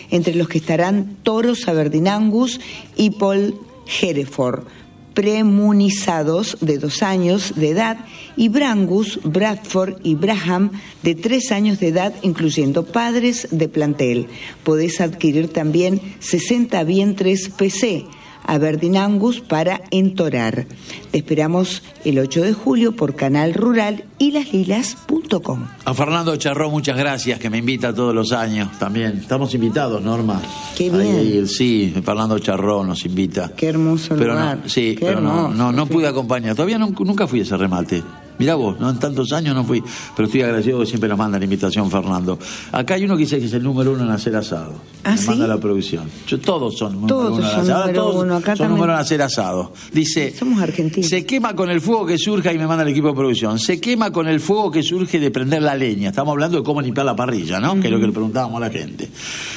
entre los que estarán toros Aberdeen Angus y Paul Hereford, premunizados de 2 años de edad, y Brangus, Bradford y Braham de 3 años de edad, incluyendo padres de plantel. Podés adquirir también 60 vientres PC Aberdeen Angus para entorar. Te esperamos el 8 de julio por Canal Rural y laslilas.com. A Fernando Charró, muchas gracias, que me invita todos los años también. Estamos invitados, Norma. Qué bien. Sí, Fernando Charró nos invita. Qué hermoso lugar. Sí, Qué pero hermoso, no pude acompañar. Todavía nunca fui a ese remate. Mirá vos, ¿no? En tantos años no fui, pero estoy agradecido que siempre nos manda la invitación, Fernando. Acá hay uno que dice que es el número 1 en hacer asado. ¿Ah, sí? Manda la producción. Todos son número 1 en hacer asado. Todos son número 1 en hacer asado. Dice, somos argentinos. Se quema con el fuego que surja, y me manda el equipo de producción. Se quema con el fuego que surge de prender la leña. Estamos hablando de cómo limpiar la parrilla, ¿no? Que es lo que le preguntábamos a la gente.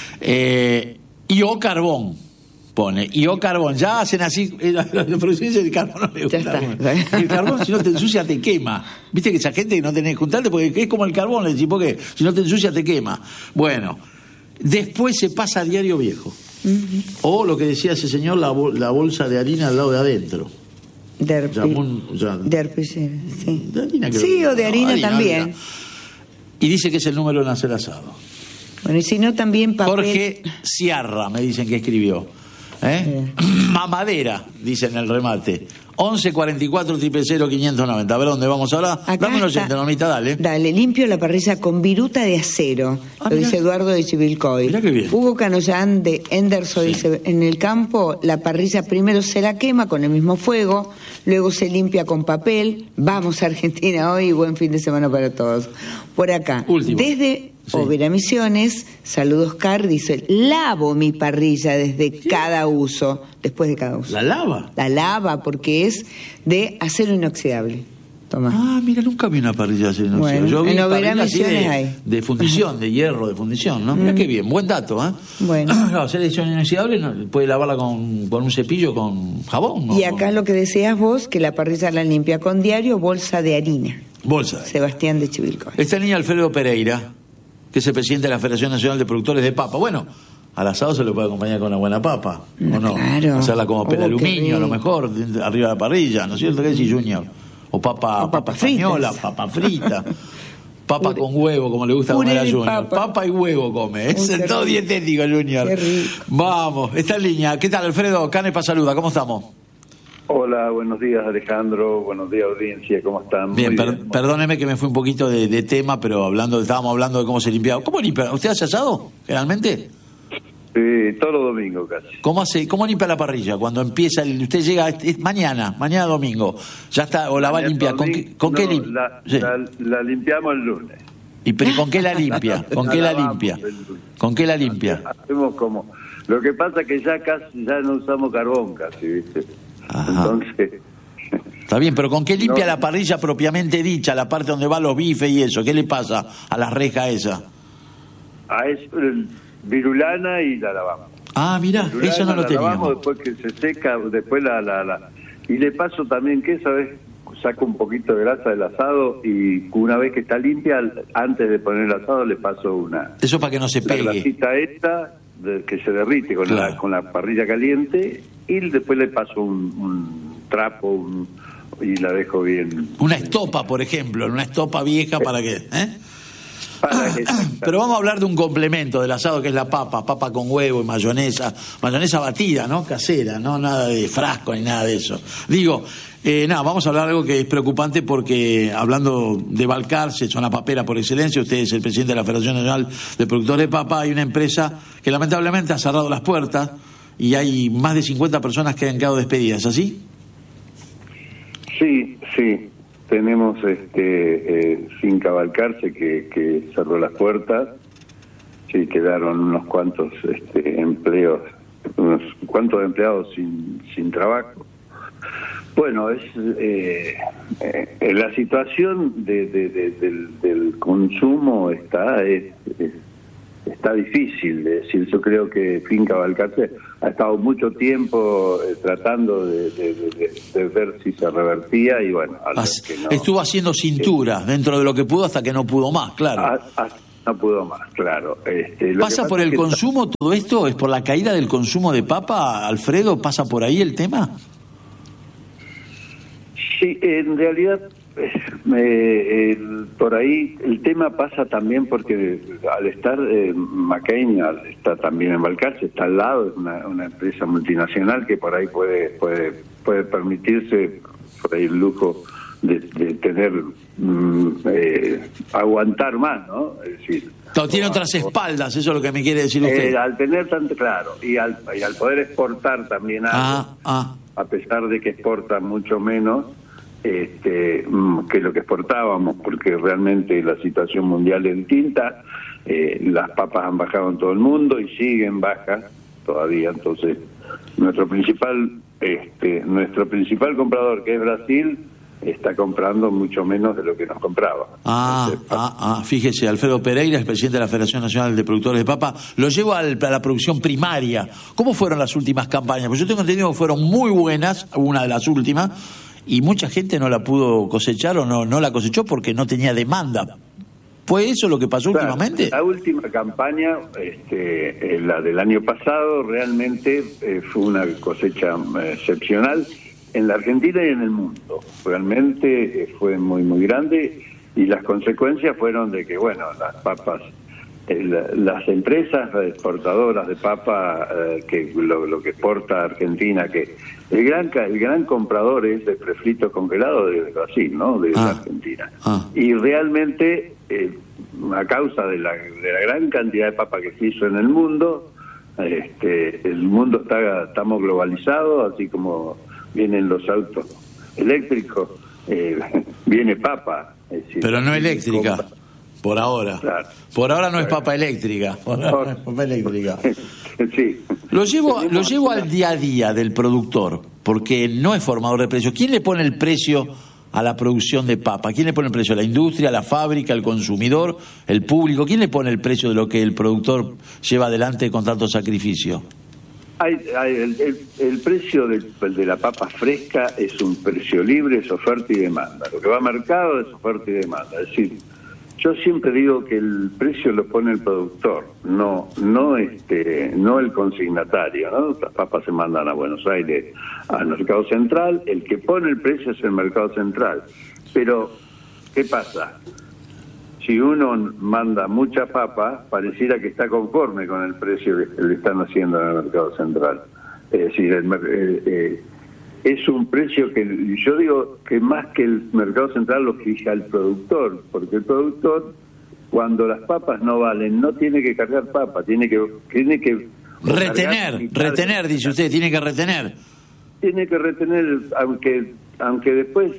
Y o carbón. Pone, y o carbón, ya hacen así, la producción dice el carbón no le gusta. El carbón, si no te ensucia, te quema. Viste que esa gente que no tenés que juntarte, porque es como el carbón, le decís, porque si no te ensucia, te quema. Bueno, después se pasa a diario viejo. O lo que decía ese señor, la bolsa de harina al lado de adentro. De harina, sí, o de harina también. Harina. Y dice que es el número de hacer asado. Bueno, y si no, también papel. Jorge Ciarra, me dicen que escribió. Mamadera, dice en el remate. 11 44 000 590. A ver dónde vamos ahora. Dame un oyente, Normita, dale. Dale, limpio la parrilla con viruta de acero. Lo dice Eduardo de Chivilcoy. Mirá qué bien. Hugo Canollán de Enderso dice: en el campo la parrilla primero se la quema con el mismo fuego, luego se limpia con papel. Vamos a Argentina hoy y buen fin de semana para todos. Por acá, último. Desde Overa Misiones, saludos Car, dice: lavo mi parrilla desde cada uso, después de cada uso. ¿La lava? La lava porque es de acero inoxidable. Toma. Ah, mira, nunca vi una parrilla de acero inoxidable. Bueno, yo vi en Overa Misiones hay. De fundición, de hierro, de fundición, ¿no? Mira qué bien, buen dato, ¿eh? Bueno. No, acero inoxidable puede lavarla con un cepillo, con jabón. Y acá lo que decías vos, que la parrilla la limpia con diario, bolsa de harina. Bolsa. Sebastián de Chivilcoy. Esta niña Alfredo Pereira, que es el presidente de la Federación Nacional de Productores de Papa. Bueno, al asado se le puede acompañar con una buena papa, ¿o no? Claro. Hacerla como papel aluminio, a lo mejor, arriba de la parrilla, ¿no es cierto? ¿Qué decís, Junior? O papa española, papa frita, papa con huevo, como le gusta comer a Junior. Papa y huevo come, es todo dietético, Junior. Qué rico. Vamos, está en línea. ¿Qué tal, Alfredo? Canepa saluda, ¿cómo estamos? Hola, buenos días Alejandro, buenos días audiencia, ¿cómo están? Bien, perdóneme que me fui un poquito de tema, pero estábamos hablando de cómo se limpiaba. ¿Cómo limpia? ¿Usted hace asado, generalmente? Sí, todos los domingos casi. ¿Cómo limpia la parrilla? Cuando empieza, usted llega, es mañana domingo, ya está, o la va a limpiar. ¿Con qué limpia? La limpiamos el lunes. ¿Y pero con qué la limpia? ¿Con qué la limpia? ¿Con qué la limpia? Hacemos como... Lo que pasa es que ya no usamos carbón casi, ¿viste? Ajá. Entonces... Está bien, pero ¿con qué limpia la parrilla propiamente dicha, la parte donde van los bifes y eso? ¿Qué le pasa a la reja esa? Es virulana y la lavamos. Ah, mira, eso no lo teníamos. Lavamos después que se seca, después y le paso también que ¿sabes? Saco un poquito de grasa del asado y una vez que está limpia, antes de poner el asado le paso una... Eso para que no se pegue. La grasita esta que se derrite con, claro, con la parrilla caliente, y después le paso un trapo y la dejo bien. Una estopa, por ejemplo, una estopa vieja para que... Pero vamos a hablar de un complemento del asado, que es la papa con huevo y mayonesa batida, ¿no? Casera, no nada de frasco ni nada de eso. Digo, vamos a hablar de algo que es preocupante, porque hablando de Balcarce, zona papera por excelencia, usted es el presidente de la Federación Nacional de Productores de Papa, hay una empresa que lamentablemente ha cerrado las puertas y hay más de 50 personas que han quedado despedidas, ¿así? Sí. Tenemos Finca Balcarce que cerró las puertas. Sí, quedaron unos cuantos empleos, unos cuantos empleados sin trabajo. Bueno, es la situación del consumo está difícil de decir. Yo creo que Finca Balcarce ha estado mucho tiempo tratando de ver si se revertía, y bueno, que no, estuvo haciendo cintura dentro de lo que pudo hasta que no pudo más, claro. no pudo más, claro. ¿Pasa por el consumo todo esto? ¿Es por la caída del consumo de papa, Alfredo? ¿Pasa por ahí el tema? Sí, en realidad por ahí el tema pasa también porque al estar McCain, al estar también en Balcarce, está al lado, es una empresa multinacional que por ahí puede permitirse por ahí el lujo de tener aguantar más, ¿no? Es decir, tiene otras espaldas, eso es lo que me quiere decir usted. Al tener tanto, claro, y al poder exportar también algo, a pesar de que exporta mucho menos que lo que exportábamos, porque realmente la situación mundial es distinta, las papas han bajado en todo el mundo y siguen bajas todavía, entonces nuestro principal comprador, que es Brasil, está comprando mucho menos de lo que nos compraba. Fíjese, Alfredo Pereira es presidente de la Federación Nacional de Productores de Papa. Lo llevo a la producción primaria. ¿Cómo fueron las últimas campañas? Pues yo tengo entendido que fueron muy buenas, una de las últimas, y mucha gente no la pudo cosechar o no la cosechó porque no tenía demanda. ¿Fue eso lo que pasó últimamente? La última campaña, la del año pasado, realmente fue una cosecha excepcional en la Argentina y en el mundo. Realmente fue muy, muy grande, y las consecuencias fueron de que, bueno, las papas, las empresas exportadoras de papa, que lo que exporta Argentina, que el gran comprador es de prefritos congelados de Brasil, ¿no? De la Argentina. Y realmente, a causa de la gran cantidad de papa que se hizo en el mundo, el mundo estamos globalizados, así como vienen los autos eléctricos, viene papa. Es decir, pero no eléctrica, por ahora. Claro. Por ahora no es papa eléctrica. Por ahora no es papa eléctrica. Sí. Lo llevo al día a día del productor, porque no es formador de precios. ¿Quién le pone el precio a la producción de papa? ¿Quién le pone el precio? ¿La industria, la fábrica, el consumidor, el público? ¿Quién le pone el precio de lo que el productor lleva adelante con tanto sacrificio? El precio de la papa fresca es un precio libre, es oferta y demanda. Lo que va a mercado es oferta y demanda. Es decir, yo siempre digo que el precio lo pone el productor, no el consignatario, ¿no? Las papas se mandan a Buenos Aires, al mercado central. El que pone el precio es el mercado central. Pero, ¿qué pasa? Si uno manda mucha papa, pareciera que está conforme con el precio que le están haciendo en el mercado central. Es decir, es un precio que yo digo que más que el mercado central lo fija el productor, porque el productor, cuando las papas no valen, no tiene que cargar papa, tiene que retener, dice usted, tiene que retener. Tiene que retener, aunque después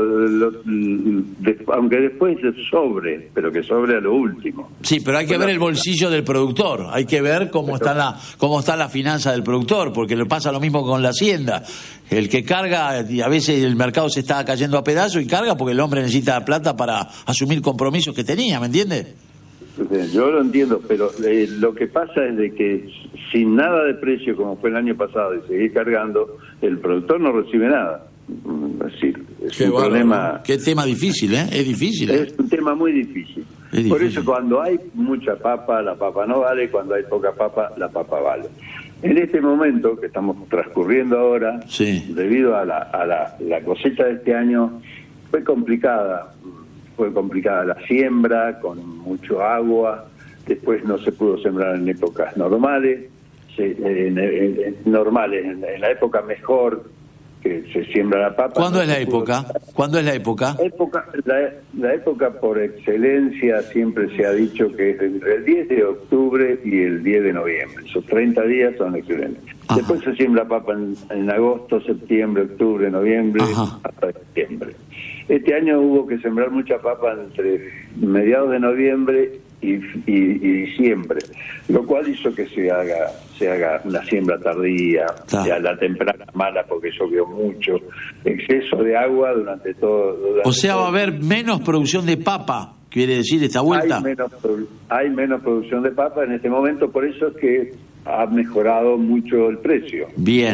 sobre, pero que sobre a lo último. Sí, pero hay que ver el bolsillo del productor, hay que ver cómo está la finanza del productor, porque le pasa lo mismo con la hacienda. El que carga, y a veces el mercado se está cayendo a pedazos, y carga porque el hombre necesita plata para asumir compromisos que tenía, ¿me entiende? Yo lo entiendo, pero lo que pasa es de que sin nada de precio, como fue el año pasado, y seguir cargando, el productor no recibe nada. Es decir, es un problema. Qué tema difícil, ¿eh? Es difícil. Es un tema muy difícil. Por eso, cuando hay mucha papa, la papa no vale; cuando hay poca papa, la papa vale. En este momento que estamos transcurriendo ahora, debido a la cosecha de este año, fue complicada la siembra, con mucho agua. Después no se pudo sembrar en épocas normales, en la época mejor que se siembra la papa. ¿Cuándo es la época? ¿Cuándo es la época? La época por excelencia siempre se ha dicho que es entre el 10 de octubre y el 10 de noviembre. Esos 30 días son excelentes. Ajá. Después se siembra papa en agosto, septiembre, octubre, noviembre, hasta diciembre. Este año hubo que sembrar mucha papa entre mediados de noviembre y diciembre, lo cual hizo que se haga una siembra tardía, ya la temporada mala porque llovió mucho, exceso de agua durante todo. Va a haber menos producción de papa, quiere decir esta vuelta. Hay menos producción de papa en este momento, por eso es que ha mejorado mucho el precio. Bien,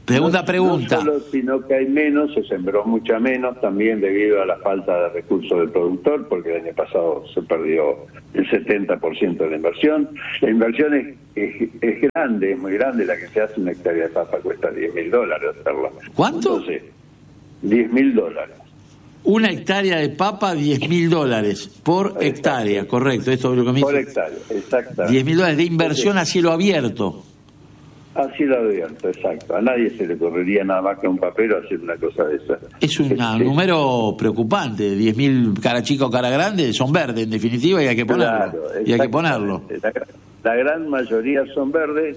Segunda pregunta. No solo, sino que hay menos, se sembró mucha menos, también debido a la falta de recursos del productor, porque el año pasado se perdió el 70% de la inversión. La inversión es grande, es muy grande, la que se hace una hectárea de papa cuesta $10.000 hacerla. ¿Cuánto? Entonces, $10.000. Una hectárea de papa, $10.000 por hectárea, correcto, esto es lo que me dice. Por hectárea, exactamente. $10.000 de inversión a cielo abierto. Así lo abierto, exacto. A nadie se le ocurriría nada más que a un papero hacer una cosa de esa. Es un número preocupante. 10.000 cara chica o cara grande son verdes, en definitiva, y hay que ponerlo. Claro, y hay que ponerlo. La gran mayoría son verdes,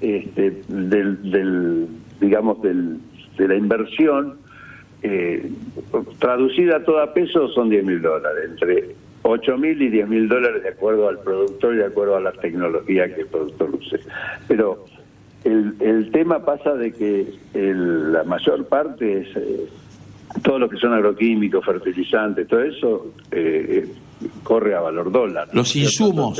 digamos, de la inversión, traducida a todo a peso, son $10.000, entre $8.000 y $10.000 de acuerdo al productor y de acuerdo a la tecnología que el productor use. Pero el tema pasa de que la mayor parte es todo lo que son agroquímicos, fertilizantes, todo eso corre a valor dólar. Los insumos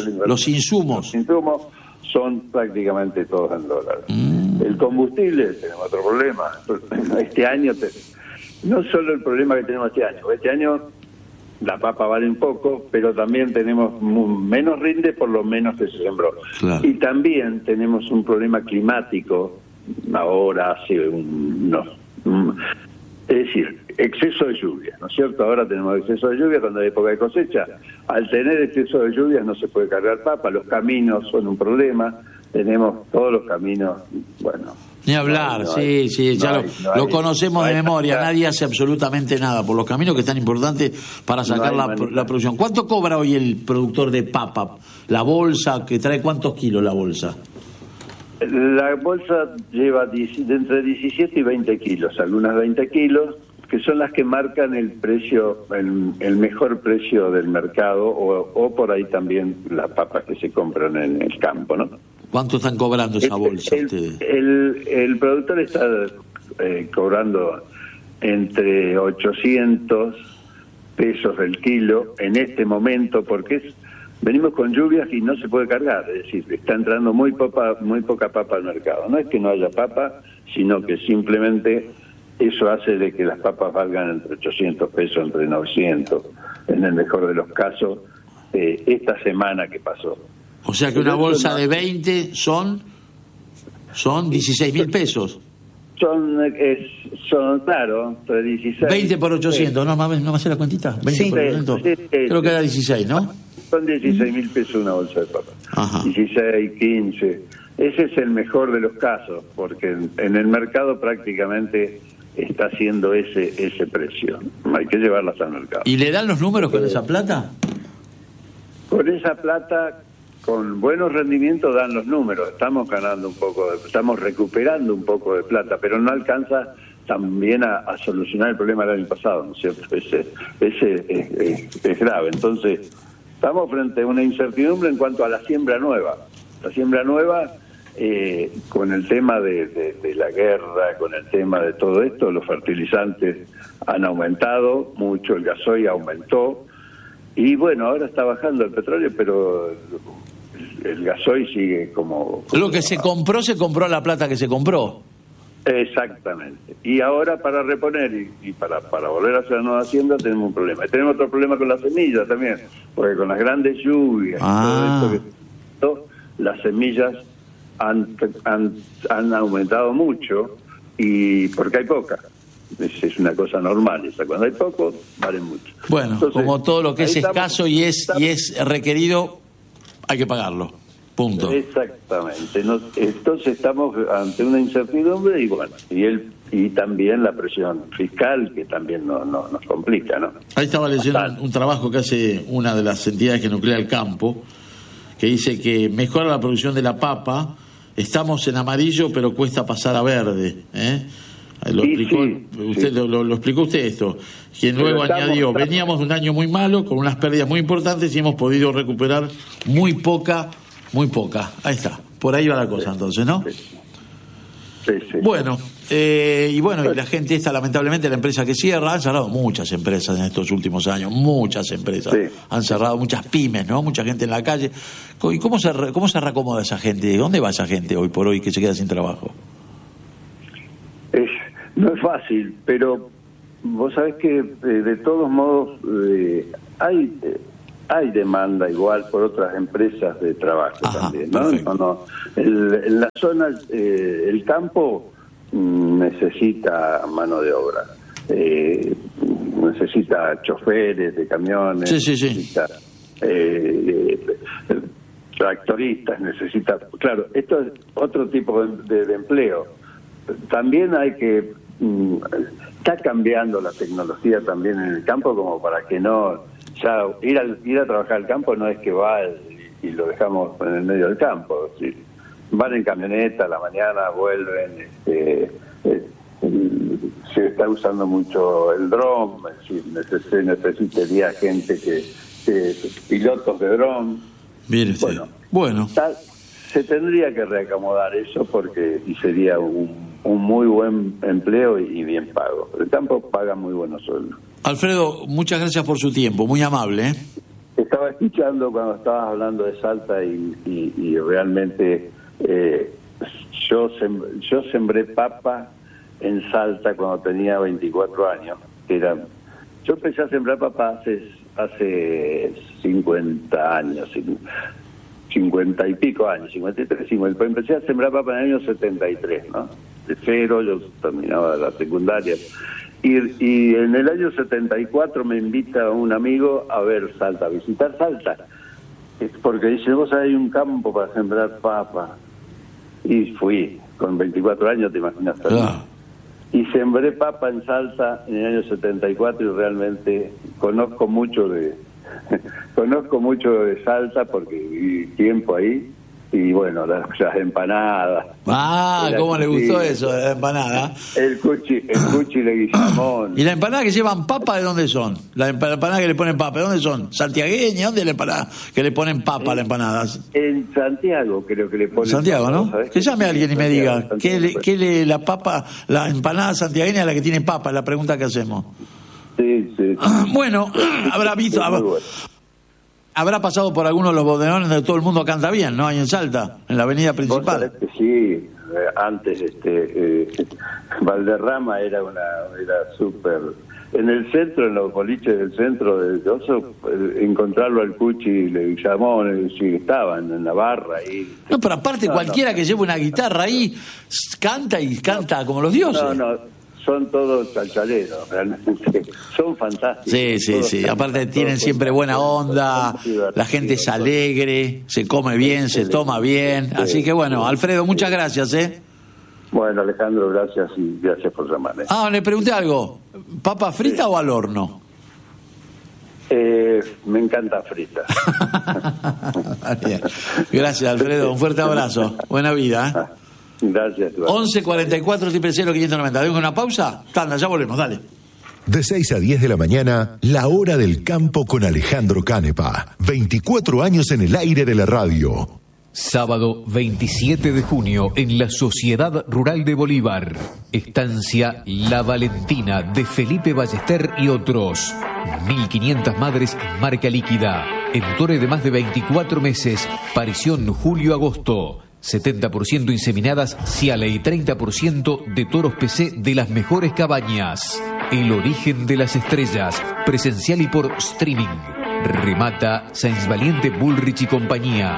son prácticamente todos en dólares. El combustible, tenemos otro problema. Este año, no solo el problema que tenemos este año la papa vale un poco, pero también tenemos menos rinde por lo menos que se sembró. Claro. Y también tenemos un problema climático ahora, hace es decir, exceso de lluvia, ¿no es cierto? Ahora tenemos exceso de lluvia cuando hay época de cosecha. Al tener exceso de lluvia no se puede cargar papa, los caminos son un problema, tenemos todos los caminos, bueno... Ni hablar, lo conocemos de memoria, nadie hace absolutamente nada por los caminos que están importantes para sacar la producción. ¿Cuánto cobra hoy el productor de papa? La bolsa, que trae ¿cuántos kilos la bolsa? La bolsa lleva de entre 17 y 20 kilos, algunas 20 kilos, que son las que marcan el precio, el mejor precio del mercado, o por ahí también las papas que se compran en el campo, ¿no? ¿Cuánto están cobrando esa bolsa ustedes? El productor está cobrando entre 800 pesos el kilo en este momento, porque venimos con lluvias y no se puede cargar, es decir, está entrando muy poca papa al mercado. No es que no haya papa, sino que simplemente eso hace de que las papas valgan entre 800 pesos, entre 900, en el mejor de los casos, esta semana que pasó. O sea que una bolsa de 20 son 16.000 pesos. Son claro, entre 16. 20 por 800, ¿no me hace la cuentita? 20 por 800. Creo que era 16, ¿no? Son 16.000 pesos una bolsa de papa. Ajá. 16, 15. Ese es el mejor de los casos, porque en el mercado prácticamente está haciendo ese precio. Hay que llevarlas al mercado. ¿Y le dan los números con esa plata? Con esa plata, con buenos rendimientos dan los números. Estamos ganando un poco, estamos recuperando un poco de plata, pero no alcanza también a solucionar el problema del año pasado, ¿no es cierto? Ese es grave. Entonces, estamos frente a una incertidumbre en cuanto a la siembra nueva. La siembra nueva, con el tema de la guerra, con el tema de todo esto, los fertilizantes han aumentado mucho, el gasoil aumentó, y bueno, ahora está bajando el petróleo, pero el gasoil sigue como... Lo que se compró a la plata que se compró. Exactamente. Y ahora para reponer y para volver a hacer la nueva hacienda tenemos un problema. Y tenemos otro problema con las semillas también, porque con las grandes lluvias, todo esto las semillas han aumentado mucho, y porque hay pocas. Es una cosa normal esa, cuando hay poco valen mucho. Bueno, entonces, como todo lo que es escaso y es requerido, hay que pagarlo, punto. Exactamente. Entonces estamos ante una incertidumbre, y bueno, y también la presión fiscal, que también nos complica, ¿no? Ahí estaba leyendo un trabajo que hace una de las entidades que nuclea el campo, que dice que mejora la producción de la papa, estamos en amarillo pero cuesta pasar a verde, Lo explicó usted esto, quien luego añadió, veníamos de un año muy malo, con unas pérdidas muy importantes, y hemos podido recuperar muy poca, ahí está, por ahí va la cosa entonces, ¿no? Sí. Bueno, y la gente esta, lamentablemente, la empresa que cierra, han cerrado muchas empresas en estos últimos años, muchas empresas, han cerrado muchas pymes, ¿no? Mucha gente en la calle. ¿Y cómo se reacomoda esa gente? ¿Dónde va esa gente hoy por hoy que se queda sin trabajo? No es fácil, pero vos sabés que de todos modos hay demanda igual por otras empresas de trabajo. Ajá, también, ¿no? En la zona, el campo necesita mano de obra, necesita choferes de camiones, necesita tractoristas, necesita... Claro, esto es otro tipo de empleo. También hay que... está cambiando la tecnología también en el campo como para que no... Ya ir a trabajar al campo no es que va y lo dejamos en el medio del campo. ¿Sí? Van en camioneta a la mañana, vuelven. Se está usando mucho el dron, se necesitaría gente pilotos de dron. Bien, bueno. Se tendría que reacomodar eso porque sería un muy buen empleo y bien pago. El campo paga muy buenos sueldos. Alfredo, muchas gracias por su tiempo, muy amable. Estaba escuchando cuando estabas hablando de Salta y realmente yo sembré papa en Salta cuando tenía 24 años. Yo empecé a sembrar papa hace 50 años, 50 y pico años, 53, 50. Empecé a sembrar papa en el año 73, ¿no? De cero, yo terminaba la secundaria. Y en el año 74 me invita un amigo a ver Salta, a visitar Salta, porque dice, vos hay un campo para sembrar papa. Y fui, con 24 años, te imaginas. Y sembré papa en Salta en el año 74 y realmente conozco mucho de Salta porque viví tiempo ahí. Y bueno, las empanadas. ¿Cómo le gustó eso de la empanada? El cuchi de Guillamón. ¿Y la empanada que llevan papa de dónde son? La empanada que le ponen papa, ¿de dónde son? ¿Santiagueña? ¿Dónde es la empanada que le ponen papa a la empanada? En Santiago creo que le ponen Santiago, papa, ¿no? Que llame a alguien y me diga, ¿qué la empanada santiagueña es la que tiene papa? Es la pregunta que hacemos. Sí. Bueno, habrá visto... Habrá pasado por algunos de los bodegones donde todo el mundo canta bien, ¿no? Ahí en Salta, en la avenida principal. Sí, antes Valderrama era súper... En el centro, en los boliches del centro de Oso, encontrarlo al Cuchi y Guillamón, sí, estaban en la barra ahí. No, pero aparte cualquiera que lleve una guitarra ahí canta como los dioses. Son todos chalchaleros, realmente. Son fantásticos. Sí. Aparte tienen siempre buena onda, la gente es alegre, se come bien, se toma bien. Así que bueno, Alfredo, muchas gracias, Bueno, Alejandro, gracias y gracias por llamarme. Le pregunté algo. ¿Papa frita o al horno? Me encanta frita. Bien. Gracias, Alfredo. Un fuerte abrazo. Buena vida, Gracias. 11 44 000 590. ¿Dejo una pausa? Tanda, ya volvemos, dale. De 6 a 10 de la mañana, La Hora del Campo con Alejandro Canepa. 24 años en el aire de la radio. Sábado 27 de junio en la Sociedad Rural de Bolívar. Estancia La Valentina de Felipe Ballester y otros. 1.500 madres en marca líquida. Entore de más de 24 meses. Parición julio-agosto. 70% inseminadas Ciale y 30% de toros PC de las mejores cabañas. El origen de las estrellas, presencial y por streaming. Remata Sáenz Valiente Bullrich y compañía.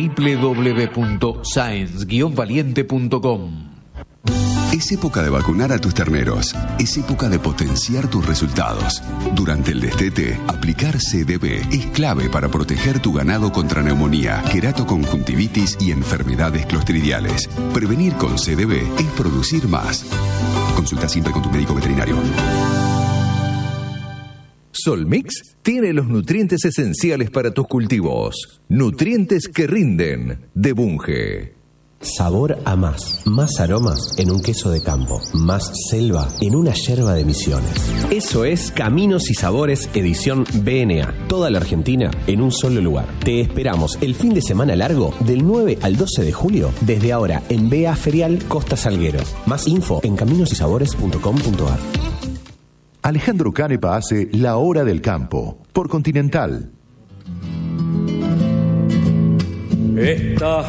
www.saenz-valiente.com. Es época de vacunar a tus terneros. Es época de potenciar tus resultados. Durante el destete, aplicar CDB es clave para proteger tu ganado contra neumonía, queratoconjuntivitis y enfermedades clostridiales. Prevenir con CDB es producir más. Consulta siempre con tu médico veterinario. Solmix tiene los nutrientes esenciales para tus cultivos. Nutrientes que rinden, de Bunge. Sabor a más aromas en un queso de campo, más selva en una yerba de Misiones. Eso es Caminos y Sabores edición BNA. Toda la Argentina en un solo lugar. Te esperamos el fin de semana largo del 9 al 12 de julio, desde ahora en BA Ferial Costa Salguero. Más info en caminosysabores.com.ar. Alejandro Canepa hace La Hora del Campo por Continental. Estas